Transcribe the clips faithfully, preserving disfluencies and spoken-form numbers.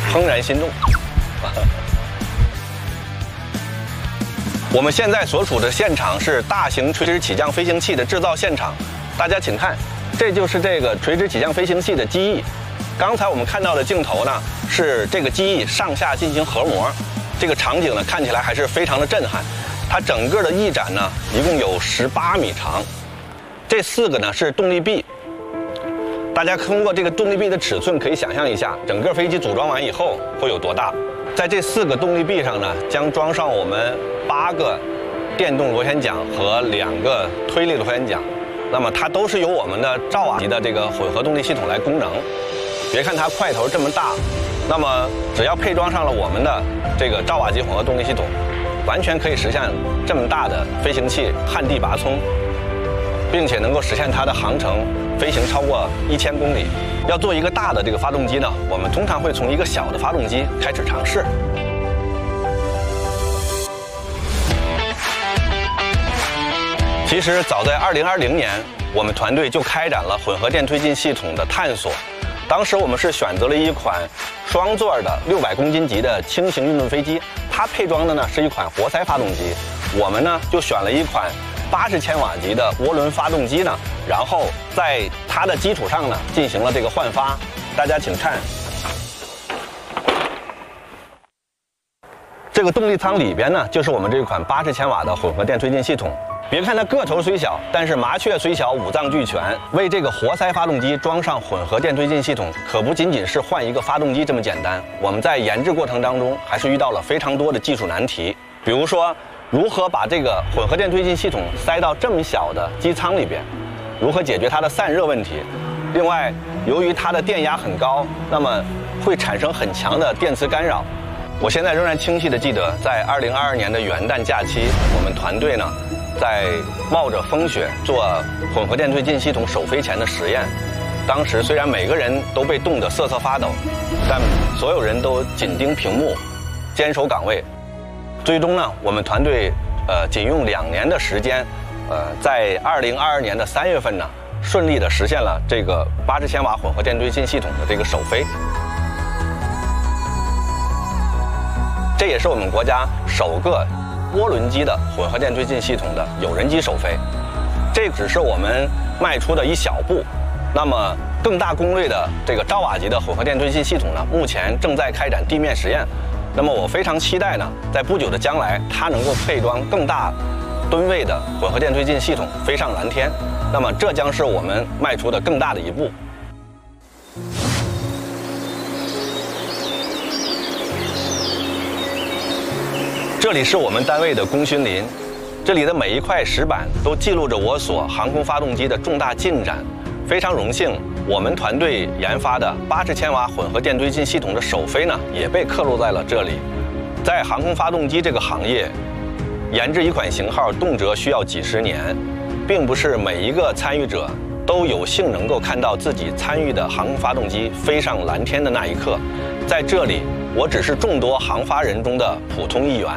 怦然心动。我们现在所处的现场是大型垂直起降飞行器的制造现场，大家请看，这就是这个垂直起降飞行器的机翼。刚才我们看到的镜头呢，是这个机翼上下进行合模，这个场景呢看起来还是非常的震撼。它整个的翼展呢，一共有十八米长，这四个呢是动力臂。大家通过这个动力臂的尺寸可以想象一下，整个飞机组装完以后会有多大。在这四个动力臂上呢，将装上我们八个电动螺旋桨和两个推力螺旋桨。那么它都是由我们的兆瓦级的这个混合动力系统来供能。别看它块头这么大，那么只要配装上了我们的这个兆瓦级混合动力系统，完全可以实现这么大的飞行器旱地拔葱，并且能够实现它的航程飞行超过一千公里。要做一个大的这个发动机呢，我们通常会从一个小的发动机开始尝试。其实早在二零二零年，我们团队就开展了混合电推进系统的探索。当时我们是选择了一款双座的六百公斤级的轻型运动飞机，它配装的呢是一款活塞发动机。我们呢就选了一款八十千瓦级的涡轮发动机呢，然后在它的基础上呢进行了这个换发。大家请看，这个动力舱里边呢就是我们这款八十千瓦的混合电推进系统。别看它个头虽小，但是麻雀虽小，五脏俱全。为这个活塞发动机装上混合电推进系统，可不仅仅是换一个发动机这么简单。我们在研制过程当中，还是遇到了非常多的技术难题。比如说，如何把这个混合电推进系统塞到这么小的机舱里边，如何解决它的散热问题。另外，由于它的电压很高，那么会产生很强的电磁干扰。我现在仍然清晰地记得，在二零二二年的元旦假期，我们团队呢，在冒着风雪做混合电推进系统首飞前的实验。当时虽然每个人都被冻得瑟瑟发抖，但所有人都紧盯屏幕，坚守岗位。最终呢，我们团队呃仅用两年的时间，呃，在二零二二年的三月份呢，顺利的实现了这个八十千瓦混合电推进系统的这个首飞。这也是我们国家首个涡轮机的混合电推进系统的有人机首飞。这只是我们迈出的一小步。那么更大功率的这个兆瓦级的混合电推进系统呢，目前正在开展地面实验。那么我非常期待呢，在不久的将来，它能够配装更大吨位的混合电推进系统飞上蓝天。那么这将是我们迈出的更大的一步。这里是我们单位的功勋林，这里的每一块石板都记录着我所航空发动机的重大进展。非常荣幸，我们团队研发的八十千瓦混合电推进系统的首飞呢，也被刻录在了这里。在航空发动机这个行业，研制一款型号动辄需要几十年，并不是每一个参与者都有幸能够看到自己参与的航空发动机飞上蓝天的那一刻。在这里，我只是众多航发人中的普通一员。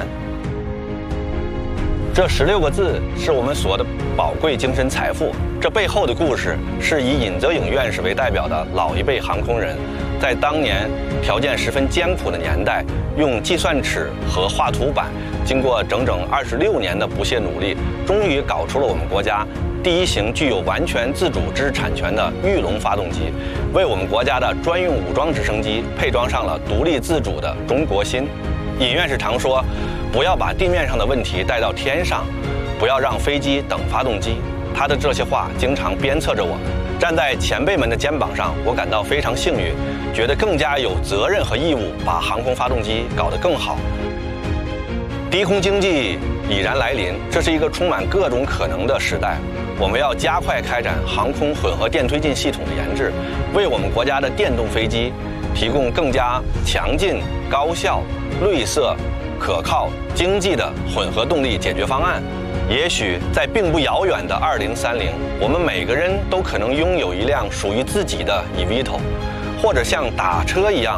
这十六个字是我们所的宝贵精神财富。这背后的故事是以尹泽颖院士为代表的老一辈航空人，在当年条件十分艰苦的年代，用计算尺和画图板，经过整整二十六年的不懈努力，终于搞出了我们国家第一型具有完全自主知识产权的玉龙发动机，为我们国家的专用武装直升机配装上了独立自主的中国心。尹院士常说，不要把地面上的问题带到天上，不要让飞机等发动机。他的这些话经常鞭策着我们。站在前辈们的肩膀上，我感到非常幸运，觉得更加有责任和义务把航空发动机搞得更好。低空经济已然来临，这是一个充满各种可能的时代。我们要加快开展航空混合电推进系统的研制，为我们国家的电动飞机提供更加强劲、高效、绿色、可靠、经济的混合动力解决方案。也许在并不遥远的二零三零，我们每个人都可能拥有一辆属于自己的 eVTOL， 或者像打车一样